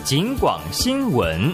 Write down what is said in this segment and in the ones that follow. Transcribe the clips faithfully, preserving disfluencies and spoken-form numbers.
警广新闻。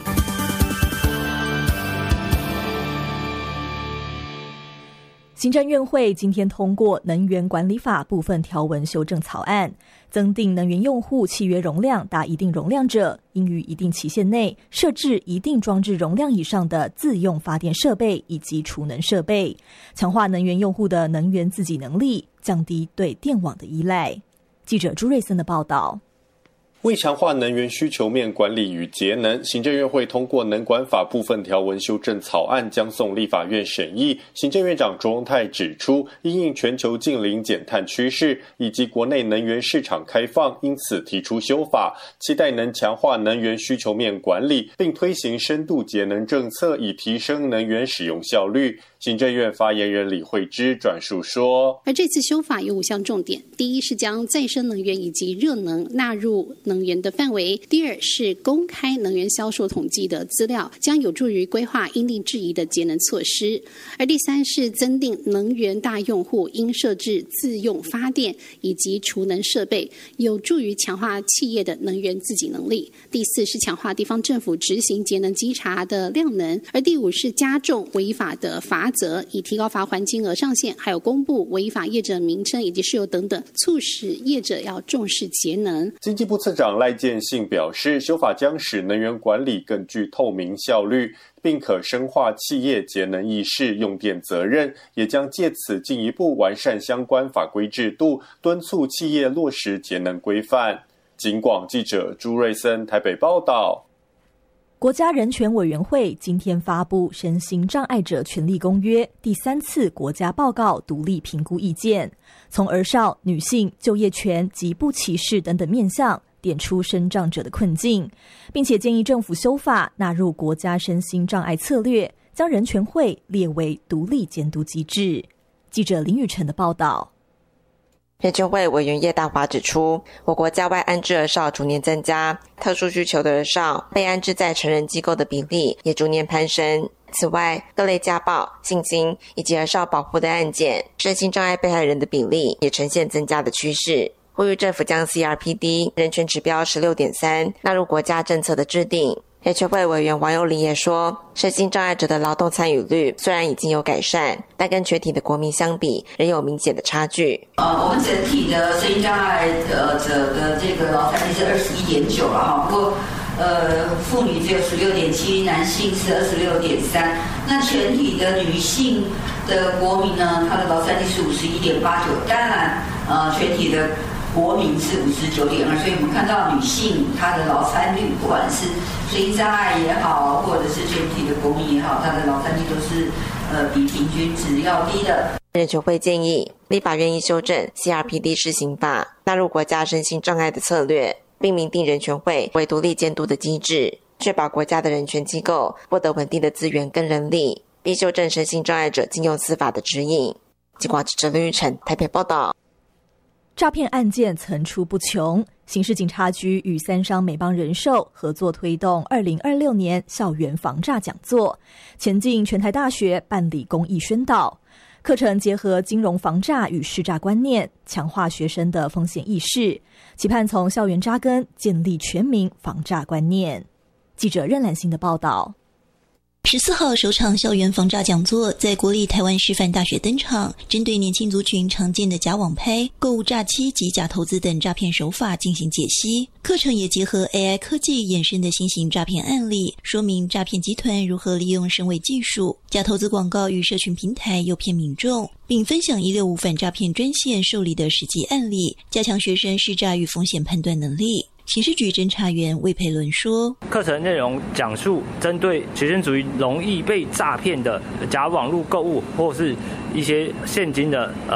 行政院会今天通过能源管理法部分条文修正草案，增订能源用户契约容量达一定容量者，应于一定期限内设置一定装置容量以上的自用发电设备以及储能设备，强化能源用户的能源自给能力，降低对电网的依赖。记者朱瑞森的报道。 为强化能源需求面管理与节能，行政院会通过能管法部分条文修正草案，将送立法院审议。行政院长卓荣泰指出，因应全球近零减碳趋势以及国内能源市场开放，因此提出修法，期待能强化能源需求面管理，并推行深度节能政策，以提升能源使用效率。行政院发言人李惠芝转述说， 而这次修法有五项重点：第一是将再生能源以及热能纳入能源的范围；第二是公开能源销售统计的资料，将有助于规划因地制宜的节能措施；而第三是增订能源大用户应设置自用发电以及储能设备，有助于强化企业的能源自给能力；第四是强化地方政府执行节能稽查的量能；而第五是加重违法的罚则，以提高罚锾金额上限，还有公布违法业者名称以及事由等等，促使业者要重视节能。 经济部次长赖建信表示，修法将使能源管理更具透明效率，并可深化企业节能意识、用电责任，也将借此进一步完善相关法规制度，敦促企业落实节能规范。警广记者朱瑞森台北报道。 国家人权委员会今天发布《身心障碍者权利公约》第三次国家报告独立评估意见，从儿少、女性、就业权及不歧视等等面向点出身障者的困境，并且建议政府修法纳入国家身心障碍策略，将人权会列为独立监督机制。记者林宇晨的报道。 人权会委员叶大华指出，我国家外安置儿少逐年增加，特殊需求的儿少被安置在成人机构的比例也逐年攀升。此外，各类家暴、性侵以及儿少保护的案件，身心障碍被害人的比例也呈现增加的趋势。呼吁政府将 C R P D 人权指标 十六点三 纳入国家政策的制定。人权会委员王友林也说，身心障碍者的劳动参与率虽然已经有改善，但跟全体的国民相比，仍有明显的差距。 呃，我们整体的身心障碍者的这个劳参率是 二十一点九 了哈，不过呃，妇女只有 十六点七， 男性是 二十六点三。那全体的女性的国民呢，她的劳参率是 五十一点八九。当然，呃，全体的国民是 五十九点二， 所以我们看到女性她的劳参率，不管是身心障碍也好，或者是全体的国民也好，她的劳参率都是呃比平均值要低的。 人权会建议立法院应修正 C R P D 施行法，纳入国家身心障碍的策略，并明定人权会为独立监督的机制，确保国家的人权机构获得稳定的资源跟人力，并修正身心障碍者禁用司法的指引。警广记者刘玉成台北报道。 诈骗案件层出不穷，刑事警察局与三商美邦人寿合作推动二零二六年校园防诈讲座，前进全台大学办理公益宣导。课程结合金融防诈与识诈观念，强化学生的风险意识，期盼从校园扎根，建立全民防诈观念。记者任兰心的报道。 十四号首场校园防诈讲座在国立台湾师范大学登场，针对年轻族群常见的假网拍、购物诈欺及假投资等诈骗手法进行解析。课程也结合 A I 科技衍生的新型诈骗案例，说明诈骗集团如何利用深伪技术、假投资广告与社群平台诱骗民众，并分享一六五反诈骗专线受理的实际案例，加强学生识诈与风险判断能力。刑事局侦查员魏培伦说， 课程内容讲述针对学生族容易被诈骗的假网络购物或是一些现金的呃